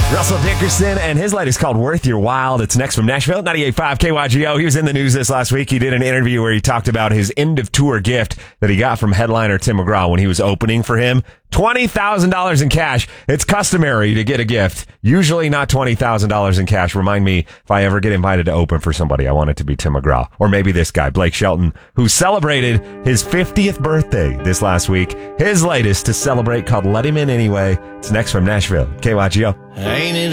Russell Dickerson and his latest called Worth Your While. It's next from Nashville, 98.5 KYGO. He was in the news this last week. He did an interview where he talked about his end-of-tour gift that he got from headliner Tim McGraw when he was opening for him. $20,000 in cash. It's customary to get a gift. Usually not $20,000 in cash. Remind me if I ever get invited to open for somebody, I want it to be Tim McGraw. Or maybe this guy, Blake Shelton, who celebrated his 50th birthday this last week. His latest to celebrate called Let Him In Anyway. It's next from Nashville, KYGO. Ain't it